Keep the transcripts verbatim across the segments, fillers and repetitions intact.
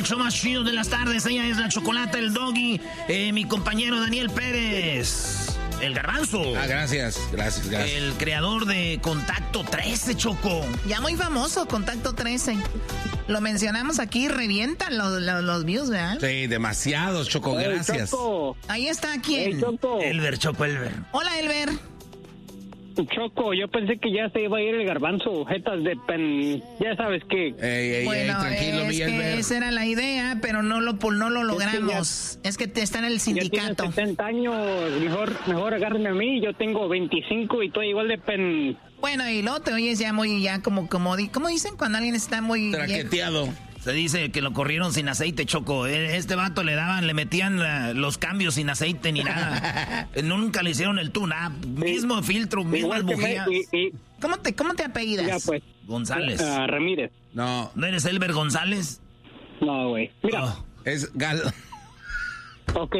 el show más chido de las tardes. Ella es la Chocolata, el Doggy, eh, mi compañero Daniel Pérez, el Garbanzo. Ah, gracias, gracias, gracias. El creador de Contacto trece, Choco. Ya muy famoso, Contacto trece. Lo mencionamos aquí, revientan los, los, los views, ¿verdad? Sí, demasiados, Choco, Hey, gracias. Choco. Ahí está, ¿quién? Hey, Choco. Elber, Choco, Elber. Hola, Elber. Choco, yo pensé que ya se iba a ir el Garbanzo, jetas de pen... Ya sabes que... Ey, ey, Bueno, ey, tranquilo, es mi que Elber. esa era la idea, pero no lo, no lo logramos. Es Es que, te está en el Ya tienes sindicato. setenta años, mejor, mejor agárrenme a mí, yo tengo veinticinco y estoy igual de pen... Bueno, y luego te oyes ya muy, ya como, como, di- ¿cómo dicen cuando alguien está muy viejo? Traqueteado. Se dice que lo corrieron sin aceite, Choco. Este vato le daban, le metían uh, los cambios sin aceite ni nada. Nunca le hicieron el tune-up. Mismo filtro, mismas Igual que me- bujías. y- y- ¿Cómo te, cómo te apellidas? ya pues, González. ah, Ramírez. No, ¿No eres Elber González? No, güey. Mira, Oh. es Gal. ok.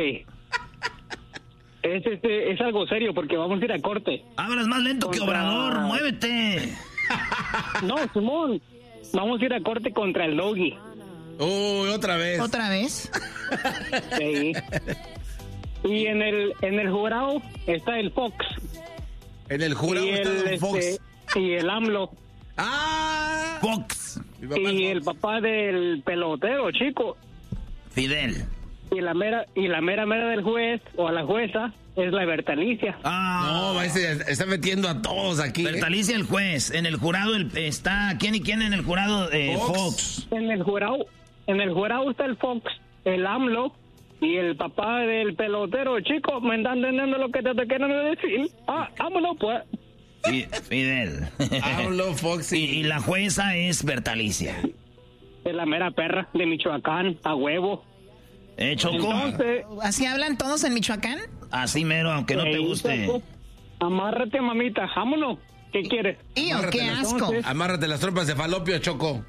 Es, este, es algo serio porque vamos a ir a corte. Hablas más lento que Contra- Obrador, muévete. No, Simón, vamos a ir a corte contra el Doggy. Uy, otra vez. ¿Otra vez? Sí. Y en el en el jurado está el Fox. En el jurado y está el, Don Fox. este, y el AMLO. ¡Ah! Fox. Mi papá Y es el Fox. papá del pelotero, chico. Fidel. Y la mera y la mera mera del juez o a la jueza es la Bertalicia. Ah, No, ese está metiendo a todos aquí. ¿eh? Bertalicia el juez. En el jurado el- está... ¿Quién y quién en el jurado? Eh, Fox. Fox. En el jurado, en el jurado está el Fox, el AMLO y el papá del pelotero, chico. Me están entendiendo lo que te, te quieren decir. Ah, vámonos pues. Fi- Fidel. AMLO, Fox y, y... y la jueza es Bertalicia. Es la mera perra de Michoacán, a huevo. ¿Eh, Choco? Entonces, ¿Así hablan todos en Michoacán? Así mero, aunque no te ahí, guste. Choco, amárrate, mamita, vámonos. ¿Qué quieres? ¡Ío, Amárrate qué las asco! entonces. Amárrate las trompas de falopio, Choco.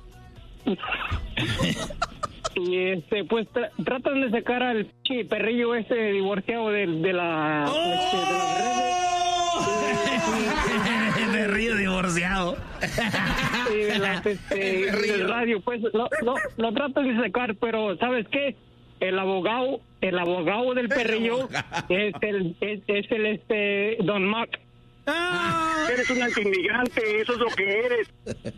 Y este, pues tra- tratan de sacar al chi perrillo ese divorciado de, de la. este, de las redes. Me río divorciado. Y de las, este, del radio, pues lo, lo, lo tratan de sacar, pero ¿sabes qué? El abogado, el abogado del perrillo es el, es, es el este Don Mac. Ah. Eres un antiinmigrante, eso es lo que eres.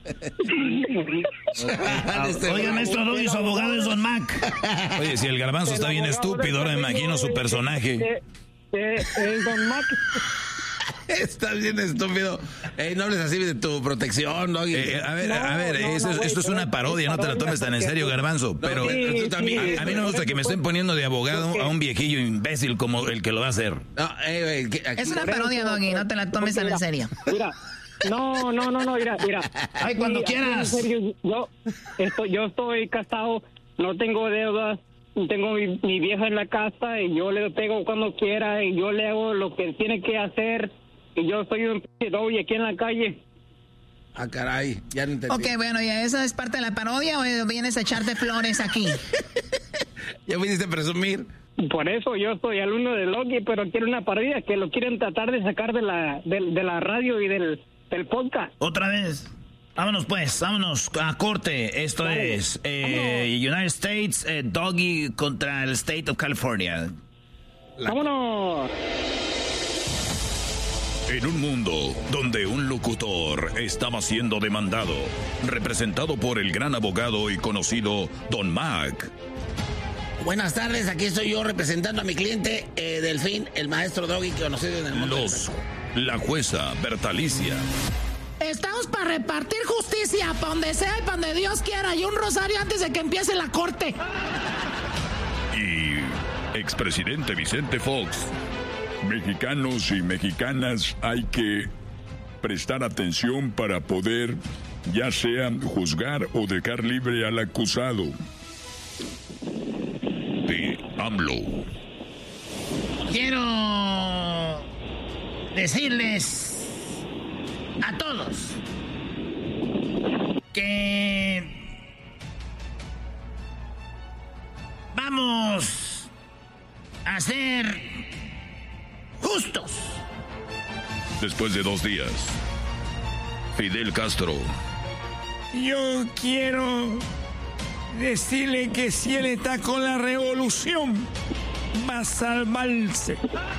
Este- Oiga, maestro Doggy, su abogado es Don Mac. Oye, si el garbanzo está bien estúpido, ahora me imagino su personaje. Eh, eh, el Don Mac. Está bien estúpido. Ey, no hables así de tu protección, ¿no? Eh, eh, a ver, a No, ver, no, eso, no, es- güey, esto es una pero parodia, es no te la tomes tan en parodia, serio, porque- garbanzo. Pero No, Sí, tú también. sí, a mí no me gusta que me estén poniendo de abogado a un viejillo imbécil como el que lo va a hacer. No, ey, güey, que- aquí- Es una Por eso, parodia, Doggy, no te la tomes tan mira, en serio. Mira, no, no, no, no, mira, mira. Ay, cuando Aquí, quieras. en serio, yo estoy, yo estoy casado, no tengo deudas, tengo mi, mi vieja en la casa y yo le pego cuando quiera y yo le hago lo que tiene que hacer y yo soy un p*** doble aquí en la calle. Ah, caray, ya no entendí. Ok, bueno, ¿ya esa es parte de la parodia o vienes a echarte flores aquí? Ya viniste a presumir. Por eso yo soy alumno de Loki, pero quiero una parodia que lo quieren tratar de sacar de la, de, de la radio y del, del podcast. Otra vez. Vámonos pues, vámonos a corte. Esto Dale. es eh, United States, eh, Doggy contra el State of California. La- ¡Vámonos! En un mundo donde un locutor estaba siendo demandado, representado por el gran abogado y conocido Don Mac. Buenas tardes, aquí estoy yo representando a mi cliente, eh, Delfín, el maestro Doggy conocido en el mundo. Los, la jueza Bertalicia Estamos para repartir justicia, para donde sea y para donde Dios quiera, y un rosario antes de que empiece la corte. y expresidente Vicente Fox. Mexicanos y mexicanas, hay que prestar atención para poder, ya sea juzgar o dejar libre al acusado. De AMLO. Quiero decirles a todos que vamos a ser justos. Después de dos días, Fidel Castro Yo quiero decirle que si él está con la revolución, va a salvarse.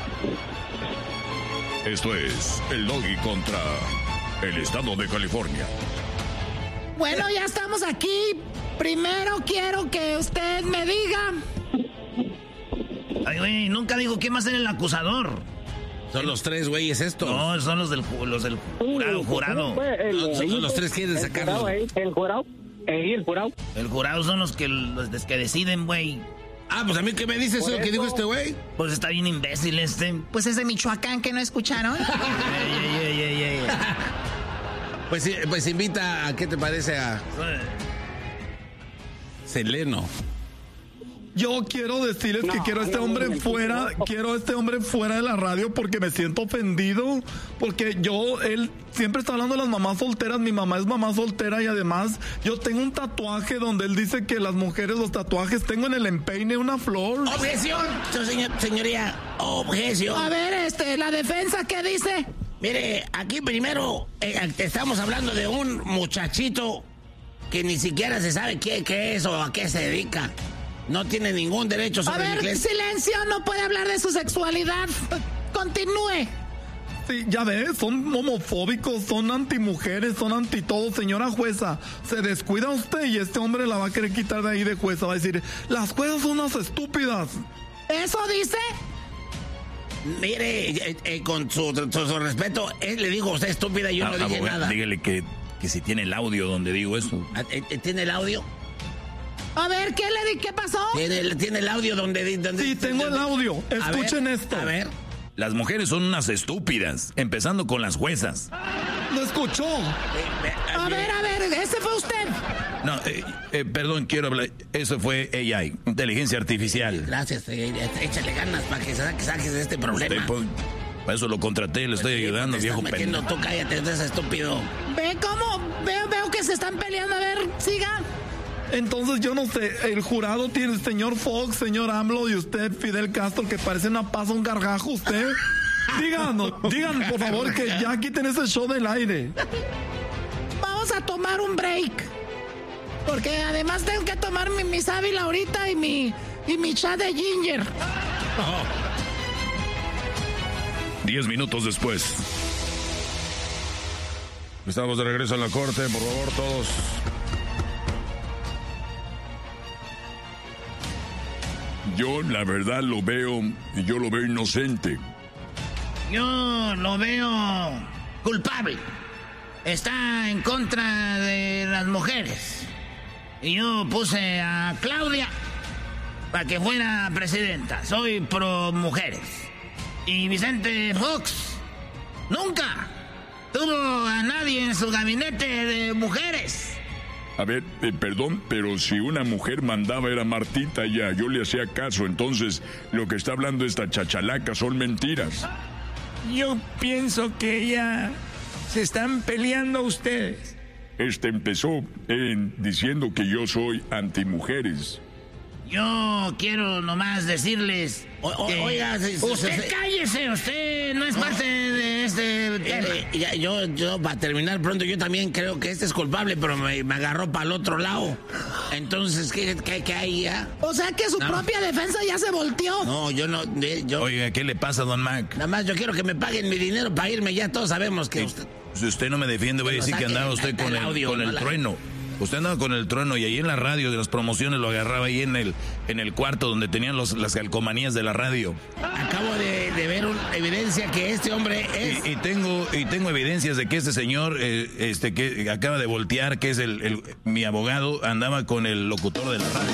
Esto es el Doggy contra el estado de California. Bueno, ya estamos aquí. Primero quiero que usted me diga. Ay, güey, nunca dijo quién va a ser el acusador. Son los tres güeyes estos. No, son los del, los del jurado. jurado. No, son los tres que quieren sacarlo. El jurado, el jurado. El jurado son los que, los que deciden, güey. Ah, pues a mí, ¿qué me dices eso que dijo este güey? Pues está bien imbécil este. Pues es de Michoacán, que no escucharon. ey, ey, ey, ey, ey. Pues, pues invita a, ¿qué te parece a Seleno? Yo quiero decirles no, que quiero a este hombre fuera, quiero a este hombre fuera de la radio porque me siento ofendido, porque yo, él siempre está hablando de las mamás solteras, mi mamá es mamá soltera y además yo tengo un tatuaje donde él dice que las mujeres, los tatuajes, tengo en el empeine una flor. Objeción, señor, señoría, objeción. A ver, este, la defensa, ¿qué dice? Mire, aquí primero eh, estamos hablando de un muchachito que ni siquiera se sabe qué, qué es o a qué se dedica. No tiene ningún derecho sobre A ver, mi silencio, no puede hablar de su sexualidad. Continúe. Sí, ya ves, son homofóbicos, son antimujeres, son anti todo. Señora jueza, se descuida usted y este hombre la va a querer quitar de ahí de jueza. Va a decir, las juezas son unas estúpidas. ¿Eso dice? Mire, eh, eh, con su, su, su respeto, él le dijo a usted estúpida y yo ah, no dije abogado, nada. Dígale que, que si tiene el audio donde digo eso. ¿Tiene el audio? A ver, ¿qué le di? ¿Qué pasó? ¿Tiene, tiene el audio donde... donde sí, tengo donde, el audio. Escuchen a ver, esto. A ver. Las mujeres son unas estúpidas, empezando con las juezas. ¿Lo escuchó? Eh, a ver, a ver, ese fue usted. No, eh, eh, perdón, quiero hablar. Eso fue A I, inteligencia artificial. Gracias, eh, échale ganas para que saques, saques de este problema. Usted, pues, para eso lo contraté, le estoy pues ayudando, te viejo pendejo. Tú cállate, no seas estúpido. ¿Ve cómo? Veo, veo que se están peleando. A ver, siga. Entonces yo no sé, el jurado tiene el señor Fox, señor AMLO y usted, Fidel Castro, que parece una pasa, un gargajo usted. Díganos, digan por favor que ya quiten ese show del aire. Vamos a tomar un break. Porque además tengo que tomar mi, mi sábila ahorita y mi, y mi chat de ginger. Oh. Diez minutos después. Estamos de regreso en la corte, por favor, todos. Yo, la verdad, lo veo, yo lo veo inocente. Yo lo veo culpable. Está en contra de las mujeres. Y yo puse a Claudia para que fuera presidenta. Soy pro mujeres. Y Vicente Fox nunca tuvo a nadie en su gabinete de mujeres. A ver, eh, perdón, pero si una mujer mandaba era Martita ya, yo le hacía caso, entonces lo que está hablando esta chachalaca son mentiras. Yo pienso que ya se están peleando ustedes. Este empezó en diciendo que yo soy antimujeres. Yo quiero nomás decirles... O, o, que oiga, se, usted se, cállese, usted no es no, parte de este tema. Eh, ya, yo, yo, para terminar pronto, yo también creo que este es culpable, pero me, me agarró para el otro lado. Entonces, ¿qué, qué, qué hay ya? O sea que su no. propia defensa ya se volteó. No, yo no... Yo, Oiga, ¿qué le pasa, don Mac? Nada más yo quiero que me paguen mi dinero para irme, ya todos sabemos que... Sí, usted, si usted no me defiende, voy a decir que andaba usted con el, audio, con el no trueno. La... Usted andaba con el trueno y ahí en la radio de las promociones lo agarraba ahí en el en el cuarto donde tenían los, las calcomanías de la radio. Acabo de, de ver una evidencia que este hombre es... Y, y tengo y tengo evidencias de que este señor eh, este que acaba de voltear, que es el, el mi abogado, andaba con el locutor de la radio.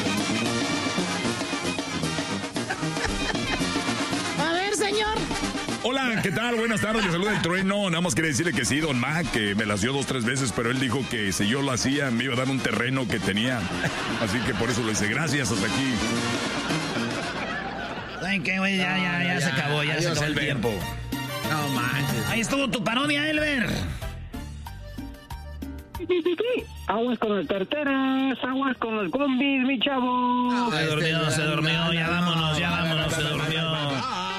A ver, señor. Hola, ¿qué tal? Buenas tardes, le saluda el trueno. Nada más quería decirle que sí, don Mac, que me las dio dos, tres veces, pero él dijo que si yo lo hacía me iba a dar un terreno que tenía. Así que por eso lo hice. Gracias, hasta aquí. ¿Saben qué, güey? Ya, ya, ya, ya se acabó, ya se acabó el tiempo. No manches. Ahí estuvo tu parodia, Elber. Aguas con las tarteras, aguas con los combis, mi chavo. Se durmió, se durmió, ya vámonos, ya vámonos, se durmió.